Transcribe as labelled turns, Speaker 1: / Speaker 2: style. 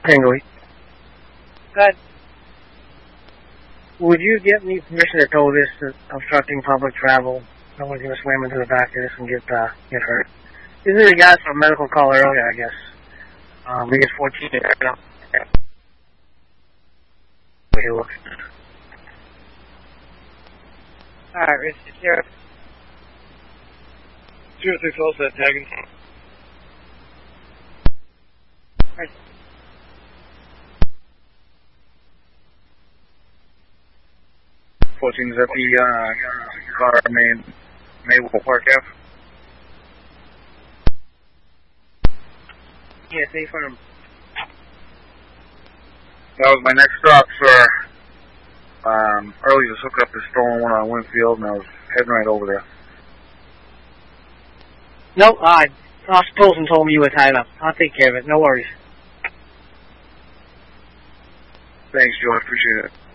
Speaker 1: Tingly.
Speaker 2: Good.
Speaker 1: Would you get me permission to tow this obstructing public travel? Someone's going to slam into the back of this and get hurt. This is a guy from a medical call earlier, I guess. We get 14 right now.
Speaker 2: Alright, Richard, Sheriff.
Speaker 3: 06 all set, tagging.
Speaker 2: Right.
Speaker 3: 14 is at the car Mayville Park Ave.
Speaker 1: Yeah, stay firm.
Speaker 3: That was my next stop, sir. Early just hooked up the stolen one on Winfield, and I was heading right over there.
Speaker 1: No, Ross Pilsen told me you were tied up. I'll take care of it. No worries.
Speaker 3: Thanks, Joe. I appreciate it.